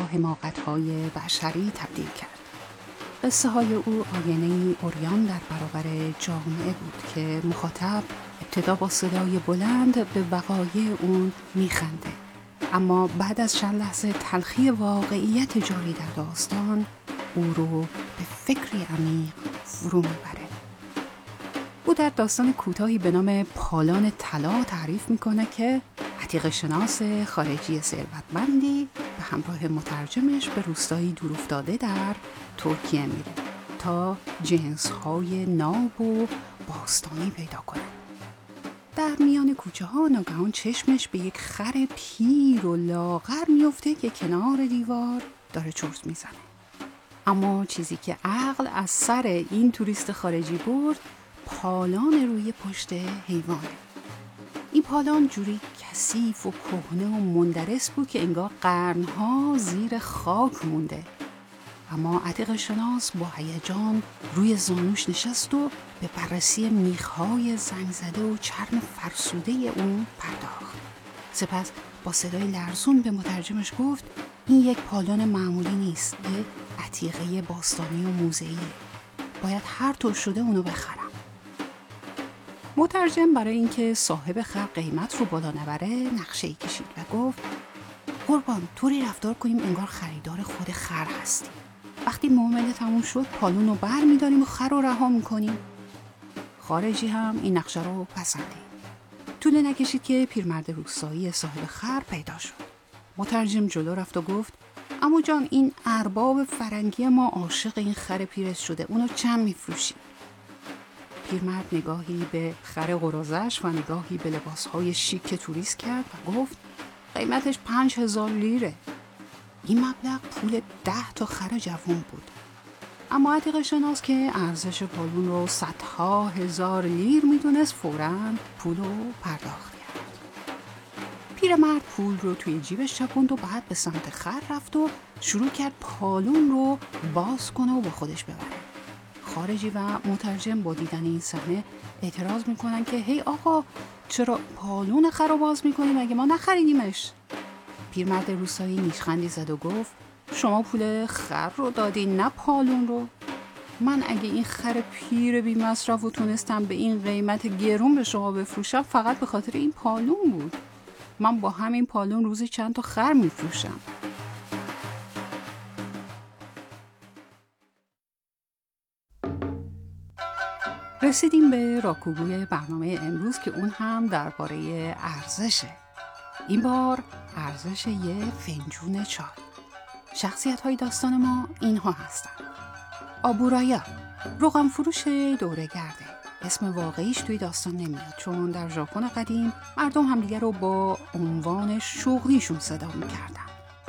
حماقت‌های بشری تبدیل کرد. قصه های او آینه‌ای عریان در برابر جامعه بود که مخاطب ابتدا با صدای بلند به وقایع اون میخنده، اما بعد از چند لحظه تلخی واقعیت جاری در داستان او رو به فکری عمیق فرو میبره. او در داستان کوتاهی به نام پالان طلا تعریف میکنه که عتیقه شناس خارجی ثروتمندی به همراه مترجمش به روستایی دورافتاده در ترکیه میره تا جنس‌های ناب و باستانی پیدا کنه. در میان کوچه ها ناگهان چشمش به یک خر پیر و لاغر میفته که کنار دیوار داره چرت میزنه. اما چیزی که عقل از سر این توریست خارجی برد پالان روی پشت حیوانه. این پالان جوری کثیف و کهنه و مندرس بود که انگار قرنها زیر خاک مونده. اما عتیقه شناس با هیجان روی زانوش نشست و به بررسی میخهای زنگ زده و چرم فرسوده اون پرداخت. سپس با صدای لرزون به مترجمش گفت این یک پالان معمولی نیست، یک عتیقه باستانی و موزه‌ایه. باید هر طور شده اونو بخرم. مترجم برای اینکه صاحب خر قیمت رو بالا نبره نقشه‌ای کشید و گفت قربان طوری رفتار کنیم انگار خریدار خود خر هستیم. وقتی معامله تموم شد پالون رو بر می‌داریم و خر رو رها می‌کنیم. خارجی هم این نقشه رو پسندید. طول نکشید که پیرمرد روستایی صاحب خر پیدا شد. مترجم جلو رفت و گفت عمو جان این ارباب فرنگی ما عاشق این خر پیرت شده، اونو چند می‌فروشی؟ پیرمرد نگاهی به خر قراضه‌اش و نگاهی به لباسهای شیک توریست کرد و گفت قیمتش 5000 لیره. این مبلغ پول 10 تا خر جوان بود. اما عتیقه شناس که ارزش پالون رو صدها هزار لیر میدونست فوراً پول رو پرداخت کرد. پیرمرد پول رو توی جیبش چپوند و بعد به سمت خر رفت و شروع کرد پالون رو باز کنه و با خودش ببره. خارجی و مترجم با دیدن این صحنه اعتراض میکنن که هی آقا چرا پالون خر رو باز میکنی؟ مگه ما نخریدیمش؟ پیرمرد روستایی نیشخندی زد و گفت شما پول خر رو دادین نه پالون رو. من اگه این خر پیر بی مصرف و تونستم به این قیمت گرون به شما بفروشم فقط به خاطر این پالون بود. من با همین پالون روزی چند تا خر میفروشم. رسیدیم به راکوگوی برنامه امروز که اون هم درباره ارزشه. این بار ارزش یه فنجون چای. شخصیت‌های داستان ما اینها هستن. آبورایا روغن فروش دوره‌گرده. اسم واقعیش توی داستان نمیاد چون در ژاپن قدیم مردم همدیگه رو با عنوان شغلیشون صدا می‌کردن.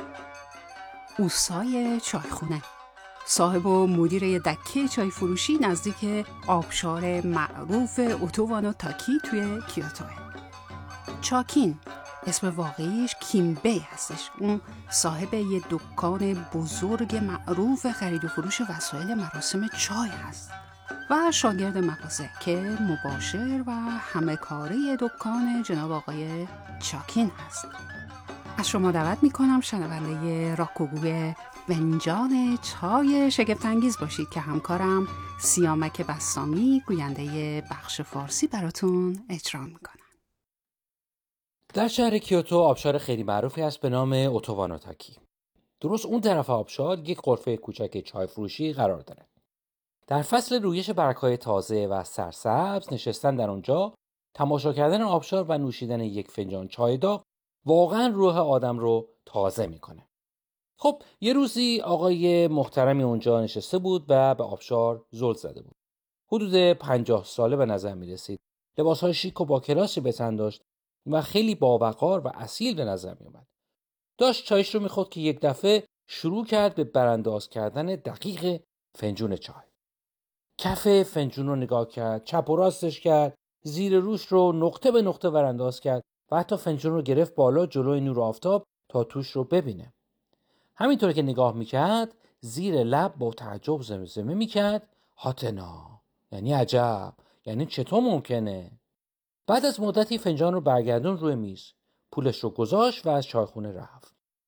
اوسای چایخونه صاحب و مدیر یه دکه چای فروشی نزدیک آبشار معروف اوتووانو تاکی توی کیوتوه. چاکین اسم واقعیش کیمبی هستش. اون صاحب یه دکان بزرگ معروف خرید و فروش وسایل مراسم چای هست و شاگرد مغازه که مباشر و همه کاره دکان جناب آقای چاکین هست. از شما دعوت میکنم شنونده راکوگوی فنجان چای شگفت‌انگیز باشید که همکارم سیامک بسامی گوینده بخش فارسی براتون اجرا میکنه. در شهر کیوتو آبشار خیلی معروفی هست به نام اوتووانو تاکی. درست اون طرف آبشار یک غرفه کوچک چای فروشی قرار داره. در فصل رویش برگ‌های تازه و سرسبز نشستن در اونجا، تماشا کردن آبشار و نوشیدن یک فنجان چای داغ واقعا روح آدم رو تازه میکنه. خب یه روزی آقای محترمی اونجا نشسته بود و به آبشار زل زده بود. حدود 50 ساله به نظر میرسید. لباس‌های شیک و با کلاسی به تن داشت و خیلی باوقار و اصیل به نظر می اومد. داشت چایش رو میخورد که یک دفعه شروع کرد به برانداز کردن دقیق فنجون چای. کف فنجون رو نگاه کرد، چپ و راستش کرد، زیر روش رو نقطه به نقطه برانداز کرد و حتی فنجون رو گرفت بالا جلوی نور آفتاب تا توش رو ببینه. همینطور که نگاه میکرد زیر لب با تعجب زمزمه میکرد هاتنا، یعنی عجب، یعنی چطور ممکنه؟ بعد از مدتی فنجان رو برگردون روی میز، پولش رو گذاشت و از چایخونه رفت.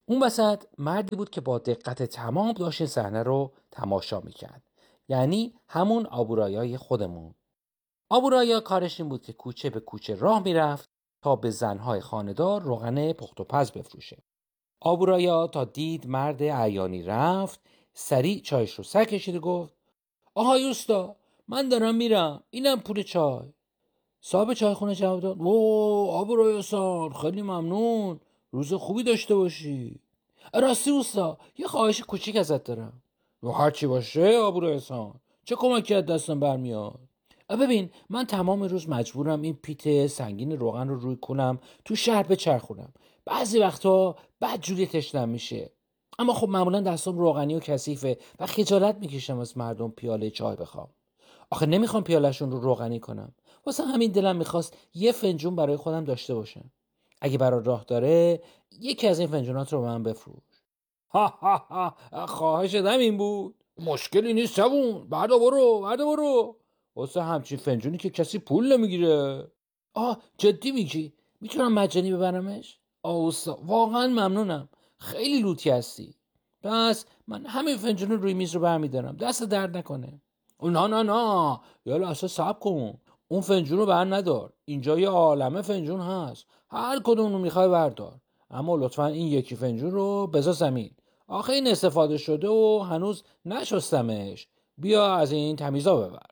اون وسط مردی بود که با دقت تمام داشت صحنه رو تماشا میکرد. یعنی همون آبورایای خودمون. آبورایا کارش این بود که کوچه به کوچه راه میرفت تا به زنهای خانه‌دار روغن پخت و پز بفروشه. آبورایا تا دید مرد عیانی رفت، سریع چایش رو سر کشید و گفت: آهای اوستا، من دارم میرم، اینم پول چای. صاحب چایخونه جواب داد: آبورایا سان، خیلی ممنون، روز خوبی داشته باشی. راستی اوستا، یه خواهش کوچیک ازت دارم. هر چی باشه آبورایا سان، چه کمکی از دستم برمیاد؟ ببین، من تمام روز مجبورم این پیت سنگین روغن رو روی کنم تو شهر بچرخونم. بعضی وقتا بدجوری تشنم میشه، اما خب معمولا دستم روغنی و کثیفه و خجالت میکشم از مردم پیاله چای بخوام. آخه نمیخوام پیالهشون رو روغنی کنم، واسه همین دلم میخواست یه فنجون برای خودم داشته باشم. اگه برای راه داره یکی از این فنجونات رو به من بفروش. ها ها ها، خواهش این بود. مشکلی نیست جوون، بعدا برو. واسه همچین فنجونی که کسی پول نمیگیره. جدی میگی؟ میتونم مجانی ببرمش؟ اوستا، واقعا ممنونم، خیلی لوتی هستی. بس من همین فنجون روی میز رو برمیدارم، دست درد نکنه. نه یا لحظه صبر کن، اون فنجون رو بر ندار، اینجا یه عالمه فنجون هست، هر کدوم رو میخوای بردار، اما لطفا این یکی فنجون رو بذار زمین. آخه این استفاده شده و هنوز نشستمش، بیا از این تمیزا ببر.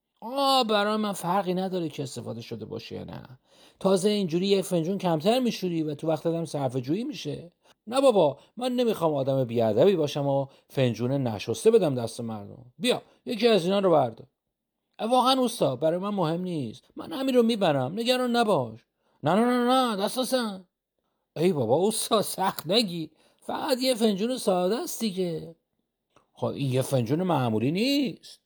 برای من فرقی نداره که استفاده شده باشه یا نه، تازه اینجوری یک فنجون کمتر میشوری و تو وقت هم صرفه جویی میشه. نه بابا، من نمیخوام آدم بیادبی باشم و فنجون نشسته بدم دست مردم. بیا یکی از اینا رو بردار. واقعا اوستا، برای من مهم نیست، من همین رو میبرم، نگران نباش. نه دست نزن. ای بابا اوستا، سخت نگی، فقط یه فنجون ساده است دیگه. خب این یه فنجون معمولی نیست.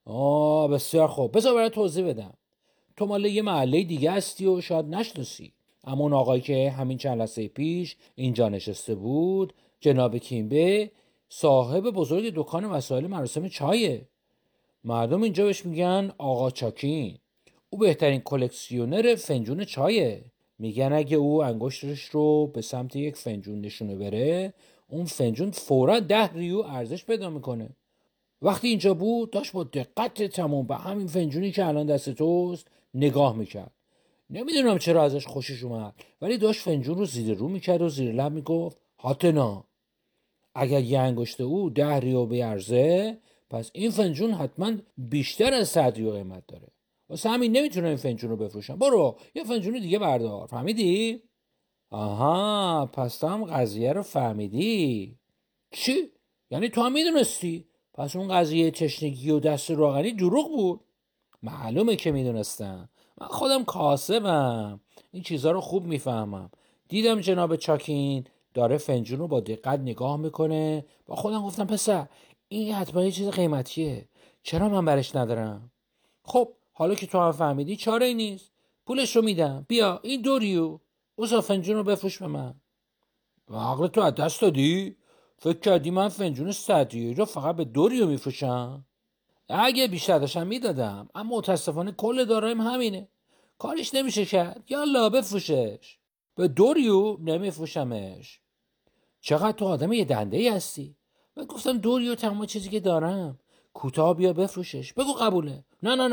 بسیار خوب، بذار برای توضیح بدم. تو مال یه محله دیگه هستی و شاید نشناسی، اما اون آقایی که همین چند لحظه پیش اینجا نشسته بود، جناب کیمبه، صاحب بزرگ دکان وسایل مراسم چایه. مردم اینجا بهش میگن آقا چاکین. او بهترین کلکسیونر فنجون چایه. میگن اگه او انگشتش رو به سمت یک فنجون نشونه بره، اون فنجون فوراً 10 ریو ارزش پیدا میکنه. وقتی اینجا بود داشت با دقت تمام به همین فنجونی که الان دست توست نگاه میکرد. نمیدونم چرا ازش خوشش اومد، ولی داشت فنجون رو زیر رو میکرد و زیر لب میگفت: هاتنا، اگر یه انگشت او 10 ریو بیارزه، پس این فنجون حتما بیشتر از 100 ریو قیمت داره. واسه همین نمیتونه این فنجون رو بفروشم. برو یه فنجون دیگه بردار، فهمیدی؟ آها، پس تو هم قضیه رو فهمیدی. چی؟ یعنی تو هم میدونستی؟ پس اون قضیه تشنگی و دست روغنی دروغ بود. معلومه که میدونستم، من خودم کاسبم، این چیزها رو خوب میفهمم. دیدم جناب چاکین داره فنجون رو با دقت نگاه میکنه، با خودم گفتم پسر، این حتما یه چیز قیمتیه، چرا من برش ندارم؟ خب حالا که تو هم فهمیدی چاره نیست، پولش رو میدم، بیا این 2 ریو، اوزا فنجون رو بفروش به من. و عقل تو از دست دادی؟ فکر کردی من فنجون 100 ریو رو فقط به 2 ریو میفروشم؟ اگه بیشتر داشتم میدادم، اما متاسفانه کل دارایم همینه، کارش نمیشه کرد، یالا بفروشش. به 2 ریو نمیفروشمش. چقدر تو آدم یه دنده ای هستی. من گفتم 2 ریو تمام چیزی که دارم، کوتاه بیا بفروشش، بگو قبوله.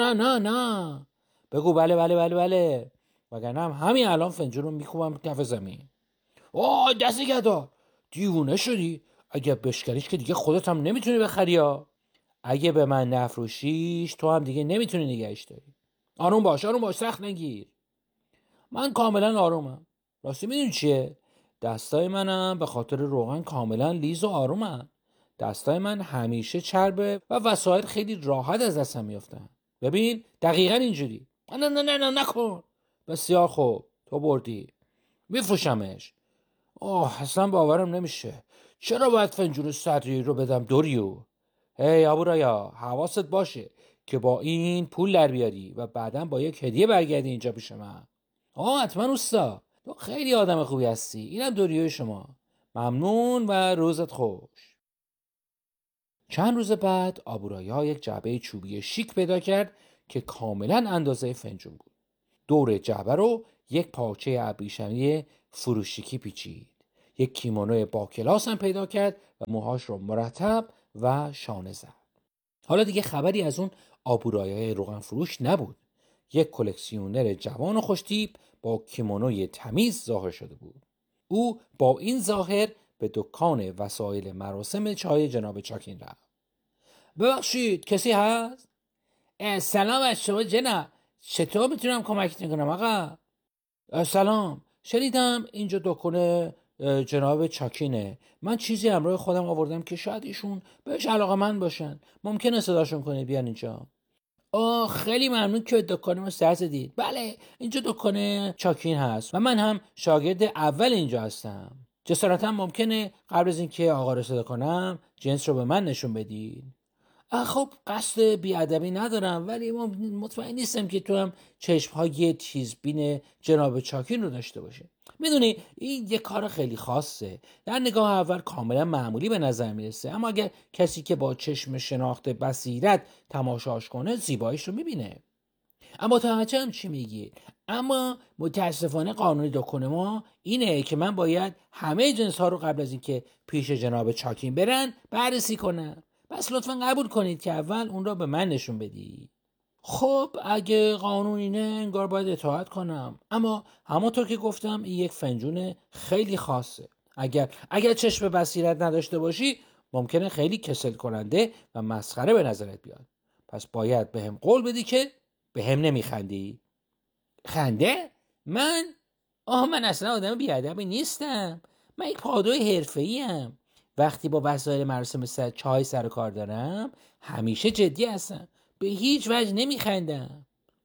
نه بگو بله، وگرنه همین الان فنجون رو میکوبم کف زمین. دستی گدا، دیوونه شدی؟ اگه بشکنیش که دیگه خودت هم نمیتونی بخری ها. اگه به من نفروشیش تو هم دیگه نمیتونی نگهش داری. آروم باش، سخت نگیر. من کاملا آرومم. راستی میدونی چیه؟ دستای منم به خاطر روغن کاملا لیز و آرومم. دستای من همیشه چربه و وسایل خیلی راحت از دستم میافتن. ببین دقیقا اینجوری. نه نکن. بسیار خوب، تو بردی، میفروشمش. اصلا باورم نمیشه، چرا باید فنجون 100 ریال رو بدم 2 ریو؟ هی آبورایا، حواست باشه که با این پول در بیاری و بعداً با یک هدیه برگردی اینجا پیش من. حتما اوستا، تو خیلی آدم خوبی هستی، اینم 2 ریو شما. ممنون و روزت خوش. چند روز بعد آبورایا یک جعبه چوبی شیک پیدا کرد که کاملا اندازه فنجون بود. دور جعبه رو یک پارچه ابریشمی فروشیکی پیچید. یک کیمونو با کلاس هم پیدا کرد و موهاش رو مرتب و شانه زد. حالا دیگه خبری از اون آبورایای روغن فروش نبود. یک کلکسیونر جوان و خوشتیپ با کیمونوی تمیز ظاهر شده بود. او با این ظاهر به دکان وسایل مراسم چای جناب چاکین رفت. ببخشید کسی هست؟ سلام از شما جناب، چطور میتونم کمکتون کنم آقا؟ سلام، شنیدم اینجا دکان جناب چاکینه. من چیزی همراه خودم آوردم که شاید ایشون بهش علاقه‌مند باشن. ممکنه صداشون کنید بیان اینجا؟ خیلی ممنون که دکان ما سر زدید. بله اینجا دکان چاکین هست و من هم شاگرد اول اینجا هستم. جسارتا ممکنه قبل از اینکه آقا رو صدا کنم جنس رو به من نشون بدید؟ خب قصد بیادبی ندارم، ولی مطمئن نیستم که تو هم چشمهای تیزبین جناب چاکین رو داشته باشه. میدونی این یه کار خیلی خاصه. در نگاه اول کاملا معمولی به نظر میرسه، اما اگر کسی که با چشم شناخت بصیرت تماشاش کنه زیباییش رو میبینه. اما توجه هم چی میگی؟ اما متاسفانه قانون دکان ما اینه که من باید همه جنس ها رو قبل از اینکه پیش جناب چاکین برن بررسی کنم. بس لطفا قبول کنید که اول اون را به من نشون بدی. خب اگه قانون اینه انگار باید اطاعت کنم، اما همونطور که گفتم این یک فنجون خیلی خاصه. اگر چشم بصیرت نداشته باشی ممکنه خیلی کسل کننده و مسخره به نظرت بیاد. پس باید به هم قول بدی که به هم نمیخندی. خنده؟ من اصلا آدم بیادبی نیستم. من یک پادوی حرفه‌ای ام. وقتی با وسایل مراسم چای سر کار دارم همیشه جدی هستم، به هیچ وجه نمیخندم.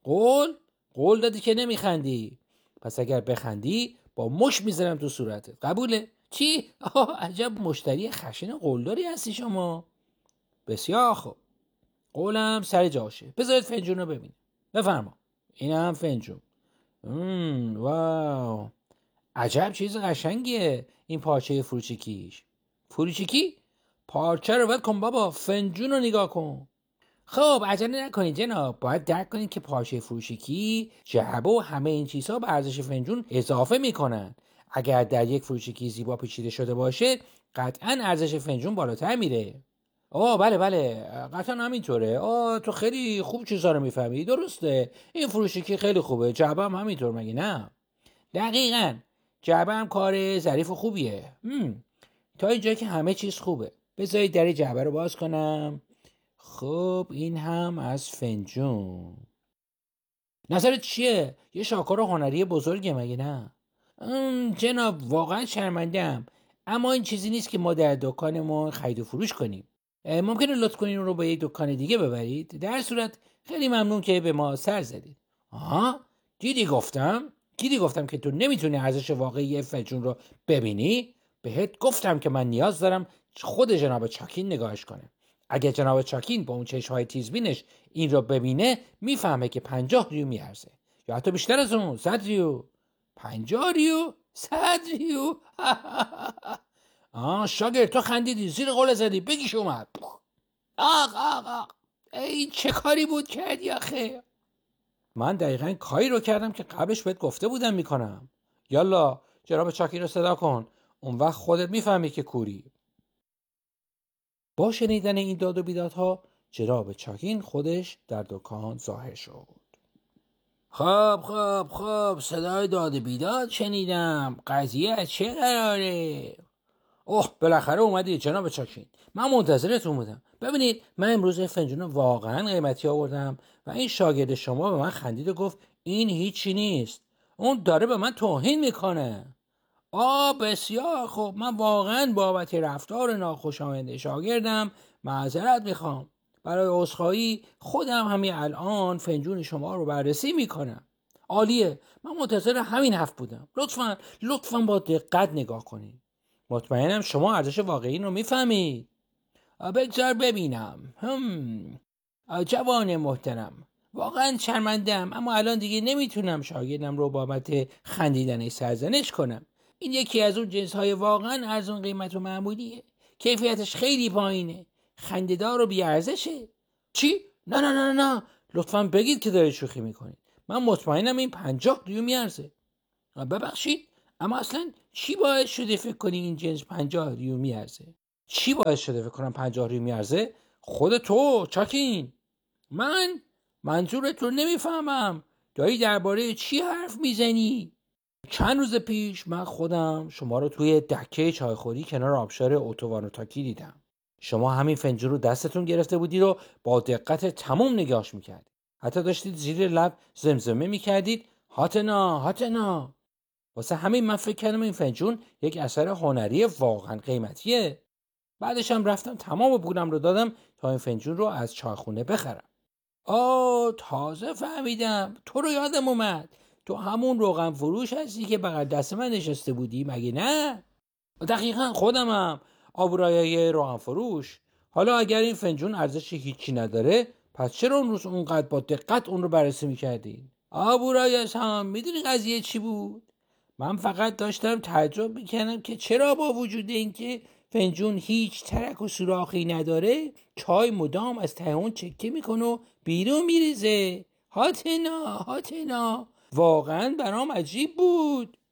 قول دادی که نمیخندی. پس اگر بخندی با مش میذارم تو صورتت. قبوله؟ چی؟ عجب مشتری خشن قولداری هستی شما. بسیار خوب، قولم سر جاشه. بذارید فنجون رو ببینیم. بفرما. این هم فنجون. واو، عجب چیز قشنگیه این پارچه فروچیکیش. فروچیکی؟ پارچه رو ول کن بابا، فنجون رو نگاه کن. خب عجله نکنید جناب، باید درک کنید که پارچه فروچیکی جعبه و همه این چیزها به ارزش فنجون اضافه میکنن. اگر در یک فروچیکی زیبا پیچیده شده باشه قطعا ارزش فنجون بالاتر میره. بله قطعا همینطوره. تو خیلی خوب چیزا رو میفهمی. درسته این فروشیکی خیلی خوبه، جعبه هم همینطور، مگه نه؟ دقیقاً، جعبه هم کار ظریف و خوبیه. تا اینجا که همه چیز خوبه. بذارید در جعبه رو باز کنم. خب این هم از فنجون. نظرت چیه؟ یه شاهکار هنری بزرگه مگه نه؟ جناب واقعا شرمنده‌ام، اما این چیزی نیست که ما در دکان ما خرید و فروش کنیم. ممکنه لطف کنین اون رو به یک دکان دیگه ببرید؟ در صورت خیلی ممنون که به ما سر زدید. دیدی گفتم که تو نمیتونی ارزش واقعی فنجون رو ببینی. بهت گفتم که من نیاز دارم خود جناب چاکین نگاهش کنه. اگه جناب چاکین با اون چشم‌های تیزبینش این رو ببینه میفهمه که 50 ریو میارزه، یا حتی بیشتر از اون، 100 ریو. 50 ریو؟ 100 ریو؟ شاگرد تو خندیدی، زیر قول زدی، بگیش اومد. این چه کاری بود کردی آخه؟ من دقیقاً کاری رو کردم که قبلش بهت گفته بودم میکنم. یالا جناب چاکین رو صدا کن، اون وقت خودت میفهمی که کوری. با شنیدن این داد و بیدادها جناب چاکین خودش در دکان ظاهر شد. خب صدای داد و بیداد شنیدم. قضیه از چه قراره؟ بالاخره اومدی جناب چاکین، من منتظرتون بودم. ببینید من امروز فنجون واقعا قیمتی آوردم و این شاگرد شما به من خندید و گفت این هیچی نیست، اون داره به من توهین میکنه. بسیار خب، من واقعا بابت رفتار ناخوشایند شاگردم معذرت میخوام. برای عذرخواهی خودم همین الان فنجون شما رو بررسی میکنم. عالیه، من منتظر همین حرف بودم. لطفاً با دقت نگاه کنید. مطمئنم شما ارزش واقعی رو میفهمید. بگذار ببینم. جوان محترم، واقعا شرمندم، اما الان دیگه نمیتونم شاگردم رو بابت خندیدن سرزنش کنم. این یکی از اون جنس‌های واقعا ارزون قیمت و معمولیه. کیفیتش خیلی پایینه، خنده‌دار و بی‌ارزشه. چی؟ نه، لطفاً بگید که دارید شوخی میکنید. من مطمئنم این 50 ریو میارزه. ببخشید، اما اصلا چی باعث شده فکر کنی این جنس 50 ریال میارزه؟ چی باعث شده فکر کنم 50 ریال میارزه؟ خود تو چاکین. من منظورت رو نمیفهمم. داری درباره چی حرف میزنی؟ چند روز پیش من خودم شما رو توی دکه چایخوری کنار آبشار اوتووانوتاکی دیدم. شما همین فنجون رو دستتون گرفته بودید و با دقت تمام نگاهش میکردید. حتی داشتید زیر لب زمزمه میکردید هاتنا هاتنا. واسه همین من فکر کردم این فنجون یک اثر هنری واقعا قیمتیه. بعدش هم رفتم تمام پولم رو دادم تا این فنجون رو از چایخونه بخرم. تازه فهمیدم، تو رو یادم اومد. تو همون روغن فروش هستی که بغل دست من نشسته بودی مگه نه؟ دقیقا خودمم، آبورایای روغن فروش. حالا اگر این فنجون ارزش هیچی نداره، پس چرا اون روز اونقدر با دقت اون رو بررسی میکردی؟ آبورایش هم میدونی قضیه چی بود؟ من فقط داشتم تعجب میکردم که چرا با وجود اینکه فنجون هیچ ترک و سوراخی نداره، چای مدام از ته اون چکه میکنه و بیرون میریزه. هاتنا هاتنا، واقعا برام عجیب بود.